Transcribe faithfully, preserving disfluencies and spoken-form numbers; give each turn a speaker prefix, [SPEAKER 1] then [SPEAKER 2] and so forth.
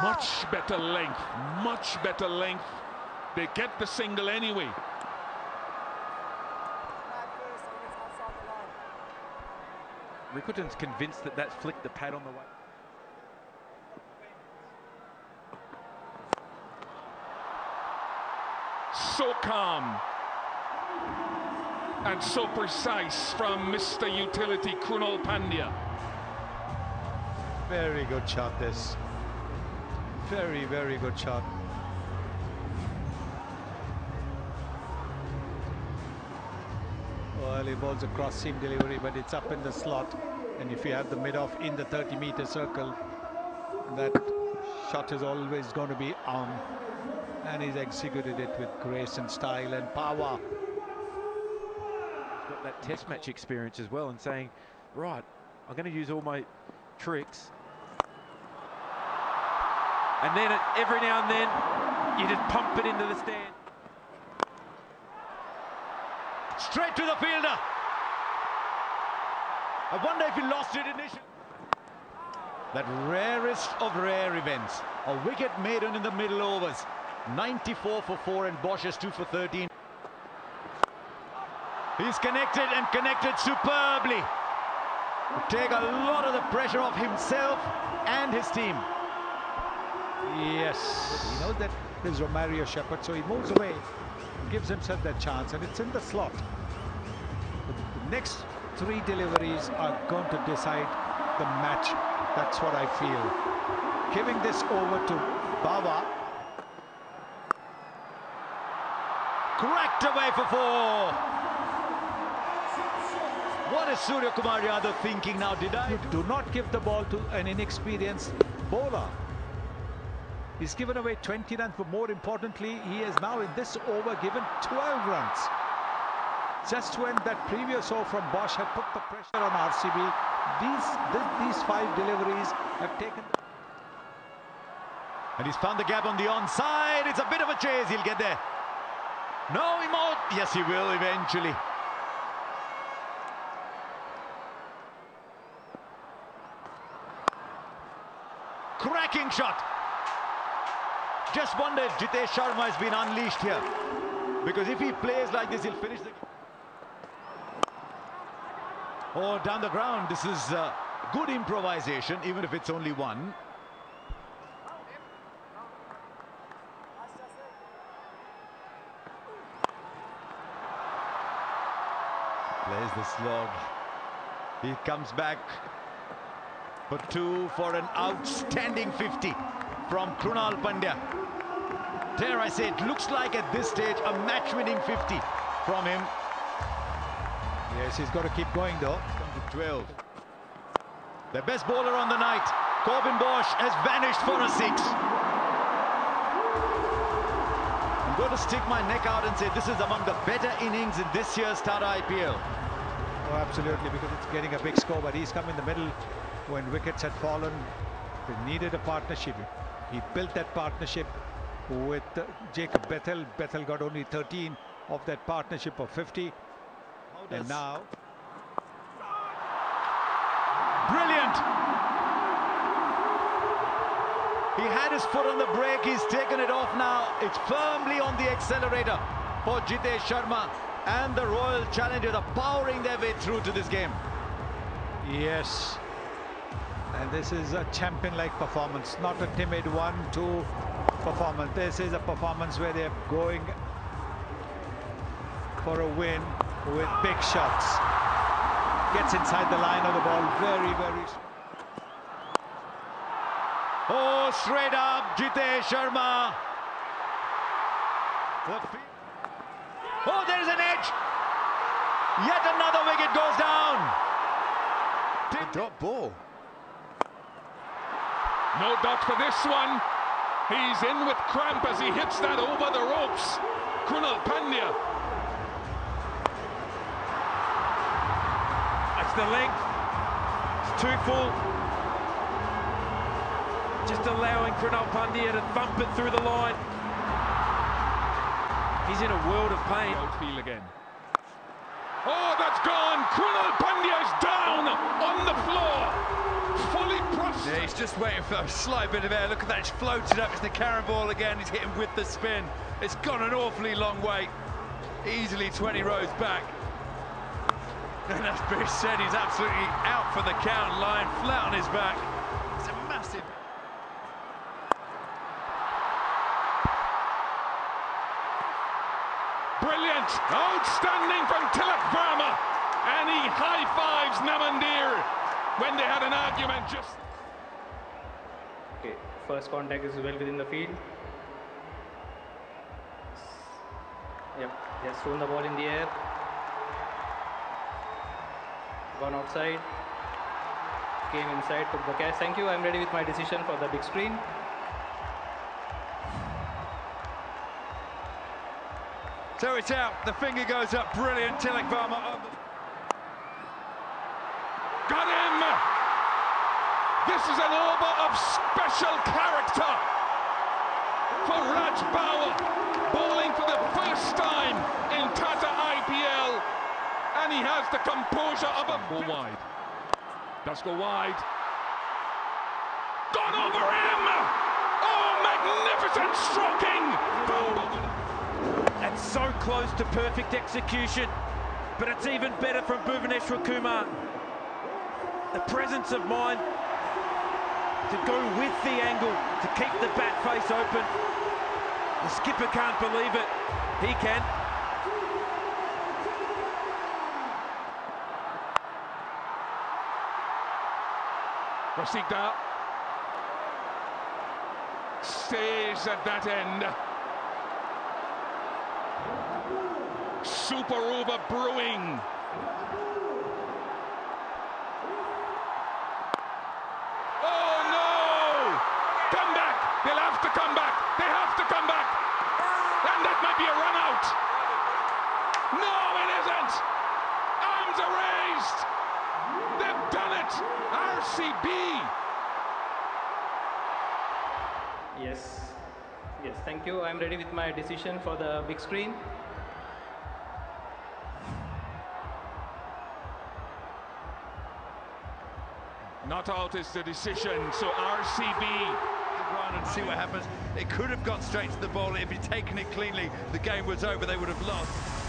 [SPEAKER 1] Much better length, much better length. They get the single anyway.
[SPEAKER 2] Rickleton's convinced that that's flicked the pad on the way.
[SPEAKER 1] So calm and so precise from Mister Utility, Krunal Pandya.
[SPEAKER 3] Very good shot this. Very, very good shot. Well, he bowls a cross-seam delivery, but it's up in the slot. And if you have the mid-off in the thirty meter circle, that shot is always going to be on. And he's executed it with grace and style and power.
[SPEAKER 2] He's got that test match experience as well, and saying, right, I'm going to use all my tricks. And then every now and then, you just pump it into the stand.
[SPEAKER 3] Straight to the fielder. I wonder if he lost it initially. That rarest of rare events. A wicket maiden in the middle overs. ninety-four for four and Bosch is two for thirteen. He's connected and connected superbly. Take a lot of the pressure off himself and his team. Yes. He knows that there's Romario Shepherd, so he moves away, gives himself that chance, and it's in the slot. The, the next three deliveries are going to decide the match. That's what I feel. Giving this over to Bawa. Cracked away for four. What is Surya Kumar Yadav thinking now? Did I? You do not give the ball to an inexperienced bowler. He's given away twenty runs, but more importantly, he has now in this over given twelve runs. Just when that previous over from Bosch had put the pressure on R C B, these, this, these five deliveries have taken. The... And he's found the gap on the onside. It's a bit of a chase. He'll get there. No, he won't. Yes, he will eventually. Cracking shot. Just wonder if Jitesh Sharma has been unleashed here. Because if he plays like this, he'll finish the game. Oh, down the ground. This is uh, good improvisation, even if it's only one. Plays the slog. He comes back for two for an outstanding fifty from Krunal Pandya. Dare I say, it looks like at this stage a match-winning fifty from him. Yes, he's got to keep going though. twelve. The best bowler on the night, Corbin Bosch, has vanished for a six. I'm going to stick my neck out and say this is among the better innings in this year's Tata I P L. Oh, absolutely, because it's getting a big score, but he's come in the middle when wickets had fallen. They needed a partnership. He built that partnership with uh, Jacob Bethel. Bethel got only thirteen of that partnership of fifty. And now, brilliant! He had his foot on the brake. He's taken it off now. It's firmly on the accelerator for Jitesh Sharma and the Royal Challengers are powering their way through to this game. Yes. And this is a champion-like performance, not a timid one two performance. This is a performance where they're going for a win with big shots. Gets inside the line of the ball very, very... Oh, straight up, Jitesh Sharma. Oh, there's an edge. Yet another wicket goes down.
[SPEAKER 4] Good drop ball.
[SPEAKER 1] No doubt for this one. He's in with cramp as he hits that over the ropes. Krunal Pandya.
[SPEAKER 2] That's the length. It's too full. Just allowing Krunal Pandya to thump it through the line. He's in a world of pain.
[SPEAKER 1] Outfield again. Oh, that's gone. Krunal Pandya is down on the floor. Fully prostrate.
[SPEAKER 5] Yeah, he's just waiting for a slight bit of air. Look at that, it's floated up. It's the Karen ball again. He's hitting with the spin. It's gone an awfully long way. Easily twenty rows back. And as Bish said, he's absolutely out for the count, lying flat on his back. It's a massive...
[SPEAKER 1] Brilliant, outstanding from Tilak Verma, and he high-fives Namandir when they had an argument just...
[SPEAKER 6] Okay, first contact is well within the field. Yep, just thrown the ball in the air. Gone outside. Came inside, took the catch. Thank you, I'm ready with my decision for the big screen.
[SPEAKER 5] So it's out, the finger goes up, brilliant, Tilak Verma.
[SPEAKER 1] Got him! This is an over of special character for Raj Bauer, bowling for the first time in Tata I P L, and he has the composure of a... Go wide. Does go wide. Gone over him! Oh, magnificent stroking!
[SPEAKER 2] That's so close to perfect execution, but it's even better from Bhuvaneshwar Kumar. The presence of mind to go with the angle, to keep the bat face open. The skipper can't believe it. He can.
[SPEAKER 1] Rasikda stays at that end. Super over brewing. Oh no! Come back! They'll have to come back! They have to come back! And that might be a run out! No, it isn't! Arms are raised! They've done it! R C B!
[SPEAKER 6] Yes, yes, thank you. I'm ready with my decision for the big screen.
[SPEAKER 1] Not out is the decision, so R C B...
[SPEAKER 5] Run and see what happens. It could have gone straight to the ball. If he'd taken it cleanly, the game was over. They would have lost.